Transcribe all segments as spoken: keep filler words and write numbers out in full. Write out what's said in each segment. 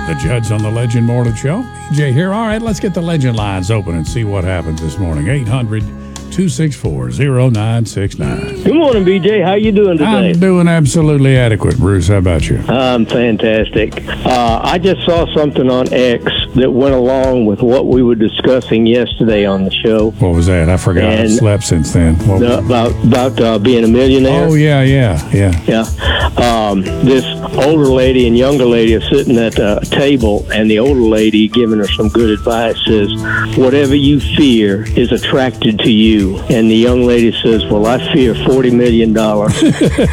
The Judd's on the Legend Morning Show. B J here. All right, let's get the Legend lines open and see what happens this morning. eight hundred, two six four, zero nine six nine. Good morning, B J. How you doing today? I'm doing absolutely adequate, Bruce. How about you? I'm fantastic. Uh, I just saw something on X that went along with what we were discussing yesterday on the show. What was that? I forgot. And I slept since then. What the, about about uh, being a millionaire. Oh, yeah, yeah, yeah. Yeah. Um, this older lady and younger lady are sitting at a table, and the older lady, giving her some good advice, says, whatever you fear is attracted to you. And the young lady says, well, I fear forty million dollars. I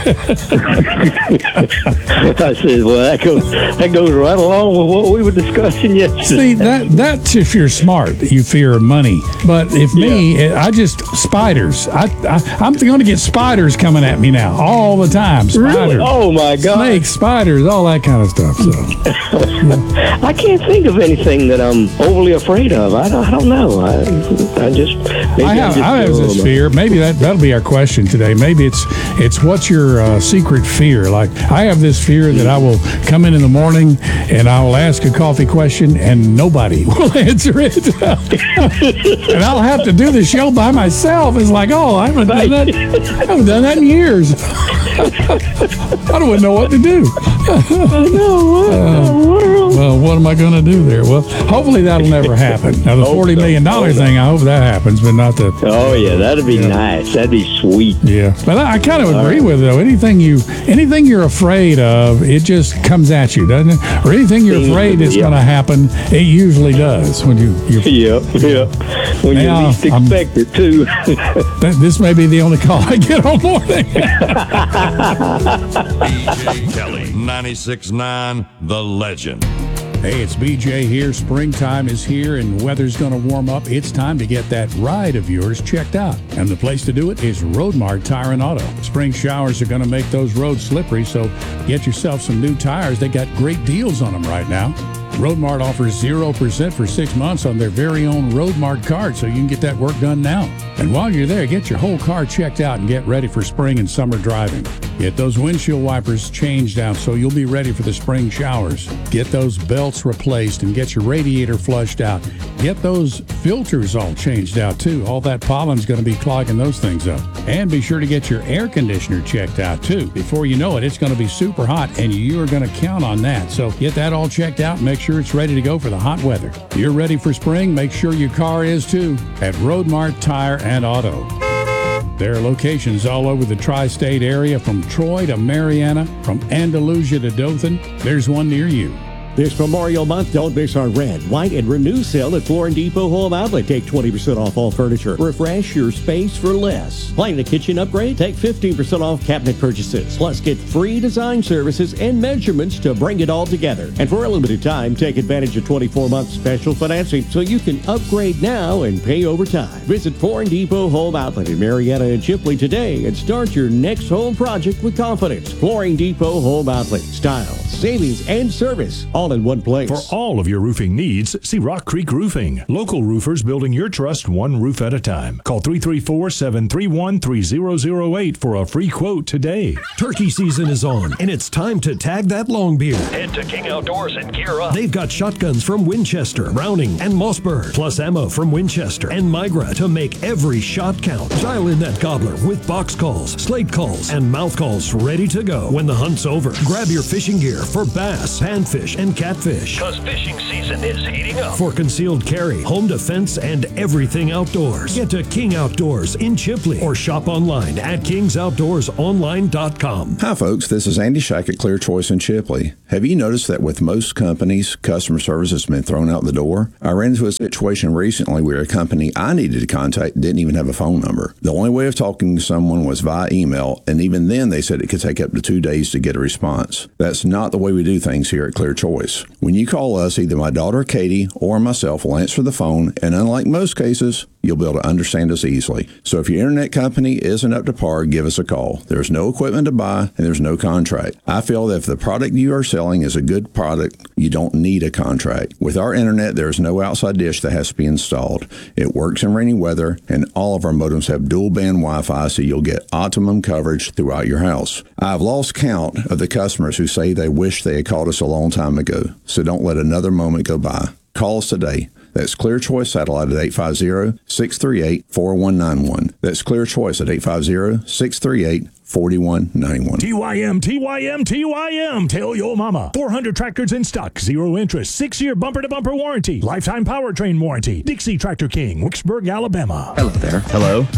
said, well, that goes, that goes right along with what we were discussing yesterday. See, that that's if you're smart, you fear money. But if me, I just, spiders. I, I, I'm going to get spiders coming at me now all the time. Spiders. Really? Oh, my God. Snakes, spiders, all that kind of stuff. So yeah. I can't think of anything that I'm overly afraid of. I don't, I don't know. I, I just, maybe I have, just I have this fear. Maybe that, that'll be our question today. Maybe it's it's what's your uh, secret fear? Like, I have this fear that I will come in in the morning and I will ask a coffee question and nobody will answer it. And I'll have to do the show by myself. It's like, oh, I haven't done that, I haven't done that in years. I don't even know what to do. I know. What uh, in the world? Well, what am I going to do there? Well, hopefully that'll never happen. Now, the forty million dollars thing, I hope that happens, but not the... Oh, yeah, that'd be yeah. nice. That'd be sweet. Yeah. But I, I kind of agree right. with it, though. Anything, you, anything you're afraid of, it just comes at you, doesn't it? Or anything you're afraid is yeah. going to happen, it usually does. When you, you're, yeah, yeah. When now, you least expect I'm, it, too. that, this may be the only call I get all morning. B J Kelly, ninety-six point nine, The Legend. Hey, it's B J here. Springtime is here and weather's going to warm up. It's time to get that ride of yours checked out. And the place to do it is Roadmart Tire and Auto. Spring showers are going to make those roads slippery, so get yourself some new tires. They got great deals on them right now. Roadmart offers zero percent for six months on their very own Roadmart card, so you can get that work done now. And while you're there, get your whole car checked out and get ready for spring and summer driving. Get those windshield wipers changed out so you'll be ready for the spring showers. Get those belts replaced and get your radiator flushed out. Get those filters all changed out too. All that pollen's going to be clogging those things up. And be sure to get your air conditioner checked out too. Before you know it, it's going to be super hot and you are going to count on that. So get that all checked out and make sure it's ready to go for the hot weather. You're ready for spring? Make sure your car is too at Roadmart Tire and Auto. There are locations all over the tri-state area, from Troy to Mariana, from Andalusia to Dothan. There's one near you. This Memorial Month, don't miss our red, white, and renew sale at Floor and Depot Home Outlet. Take twenty percent off all furniture. Refresh your space for less. Planning a kitchen upgrade? Take fifteen percent off cabinet purchases. Plus, get free design services and measurements to bring it all together. And for a limited time, take advantage of twenty-four month special financing so you can upgrade now and pay over time. Visit Floor and Depot Home Outlet in Marietta and Chipley today and start your next home project with confidence. Flooring Depot Home Outlet. Style, savings, and service all in one place. For all of your roofing needs, see Rock Creek Roofing. Local roofers building your trust one roof at a time. Call three three four, seven three one, three zero zero eight for a free quote today. Turkey season is on, and it's time to tag that long beard. Head to King Outdoors and gear up. They've got shotguns from Winchester, Browning, and Mossberg, plus ammo from Winchester and Migra to make every shot count. Dial in that gobbler with box calls, slate calls, and mouth calls ready to go. When the hunt's over, grab your fishing gear for bass, panfish, and catfish. Because fishing season is heating up. For concealed carry, home defense, and everything outdoors. Get to King Outdoors in Chipley or shop online at kings outdoors online dot com. Hi, folks. This is Andy Shack at Clear Choice in Chipley. Have you noticed that with most companies, customer service has been thrown out the door? I ran into a situation recently where a company I needed to contact didn't even have a phone number. The only way of talking to someone was via email, and even then they said it could take up to two days to get a response. That's not the way we do things here at Clear Choice. When you call us, either my daughter Katie or myself will answer the phone, and unlike most cases, you'll be able to understand us easily. So if your internet company isn't up to par, give us a call. There's no equipment to buy and there's no contract. I feel that if the product you are selling is a good product, you don't need a contract. With our internet, there's no outside dish that has to be installed. It works in rainy weather, and all of our modems have dual band Wi-Fi, so you'll get optimum coverage throughout your house. I've lost count of the customers who say they wish they had called us a long time ago, so don't let another moment go by. Call us today. That's Clear Choice Satellite at eight five zero, six three eight, four one nine one. That's Clear Choice at eight five zero, six three eight, four one nine one. T Y M, T Y M, T Y M. Tell your mama. four hundred tractors in stock. Zero interest. Six-year bumper-to-bumper warranty. Lifetime powertrain warranty. Dixie Tractor King, Wicksburg, Alabama. Hello there. Hello.